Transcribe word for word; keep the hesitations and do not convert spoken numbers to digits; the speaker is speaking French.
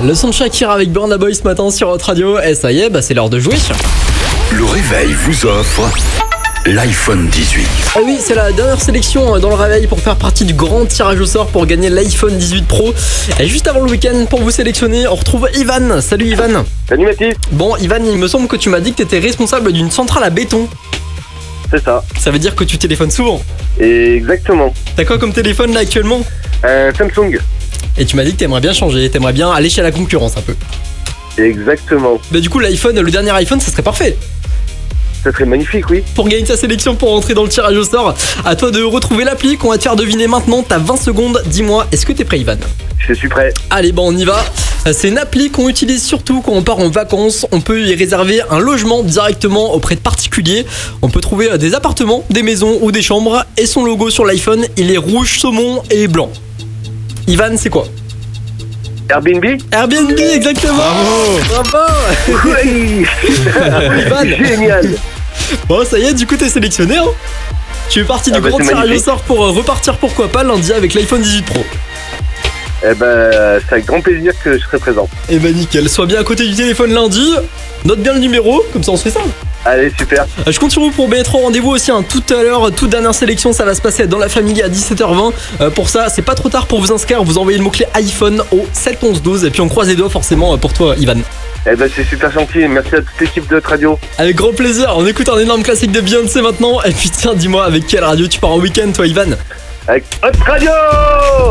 Le son de Shakira avec Burna Boy ce matin sur Hot Radio. Et ça y est, bah c'est l'heure de jouer. Le réveil vous offre l'iPhone dix-huit. Ah oui, c'est la dernière sélection dans le réveil pour faire partie du grand tirage au sort pour gagner l'iPhone dix-huit Pro. Et juste avant le week-end, pour vous sélectionner, on retrouve Ivan. Salut Ivan. Salut Mathis. Bon Ivan, il me semble que tu m'as dit que tu étais responsable d'une centrale à béton. C'est ça. Ça veut dire que tu téléphones souvent. Exactement. T'as quoi comme téléphone là actuellement? Un Samsung. Et tu m'as dit que t'aimerais bien changer, t'aimerais bien aller chez la concurrence un peu. Exactement. Bah du coup l'iPhone, le dernier iPhone, ça serait parfait. Ça serait magnifique, oui. Pour gagner ta sélection, pour rentrer dans le tirage au sort, à toi de retrouver l'appli qu'on va te faire deviner maintenant. T'as vingt secondes, dis-moi, est-ce que t'es prêt Ivan? Je suis prêt. Allez, bon on y va. C'est une appli qu'on utilise surtout quand on part en vacances. On peut y réserver un logement directement auprès de particuliers. On peut trouver des appartements, des maisons ou des chambres. Et son logo sur l'iPhone, il est rouge, saumon et blanc. Ivan, c'est quoi? Airbnb. Airbnb, exactement. Bravo. Bravo. Oui. Ivan. Génial. Bon, ça y est, du coup t'es sélectionné hein. Tu es parti du Ah bah, grand c'est tirage au magnifique. sort pour euh, repartir pourquoi pas lundi avec l'iPhone dix-huit Pro. Eh ben, c'est avec grand plaisir que je serai présent. Et bah nickel, sois bien à côté du téléphone lundi. Note bien le numéro, comme ça on se fait ça. Allez, super. Euh, Je compte sur vous pour bien être au rendez-vous aussi hein. Tout à l'heure, toute dernière sélection, ça va se passer dans la famille à dix-sept heures vingt. euh, Pour ça, c'est pas trop tard pour vous inscrire. Vous envoyez le mot-clé iPhone au sept onze douze. Et puis on croise les doigts forcément euh, pour toi Ivan. Eh ben, c'est super gentil. Merci à toute l'équipe de Hot Radio. Avec grand plaisir, on écoute un énorme classique de Beyoncé maintenant. Et puis tiens, dis-moi avec quelle radio tu pars en week-end toi Ivan? Avec Hot Radio.